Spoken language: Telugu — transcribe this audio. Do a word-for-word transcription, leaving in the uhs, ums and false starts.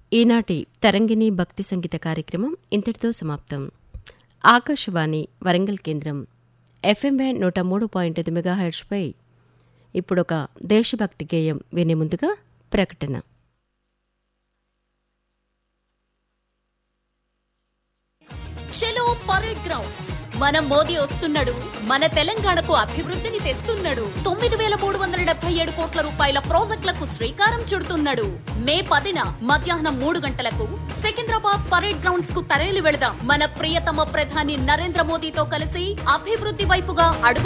ఈనాటి తరంగిణి భక్తి సంగీత కార్యక్రమం ఇంతటితో సమాప్తం. ఆకాశవాణి వరంగల్ కేంద్రం ఎఫ్ఎం బ్యాండ్ నూట మూడు పాయింట్ ఐదు మెగాహెర్ట్జ్పై ఇప్పుడొక దేశభక్తి గేయం వినే ముందుగా ప్రకటన. చలో పరేడ్ గ్రౌండ్స్, మన మోదీ వస్తున్నాడు, మన తెలంగాణకు అభివృద్ధిని తెస్తున్నాడు, తొమ్మిది వేల మూడు వందల డెబ్బై ఏడు కోట్ల రూపాయల ప్రాజెక్టులకు శ్రీకారం చుడుతున్నాడు. మే పదిన మధ్యాహ్నం మూడు గంటలకు సికింద్రాబాద్ పరేడ్ గ్రౌండ్స్ కు తరలి వెళదాం. మన ప్రియతమ ప్రధాని నరేంద్ర మోదీతో కలిసి అభివృద్ధి వైపుగా అడుగు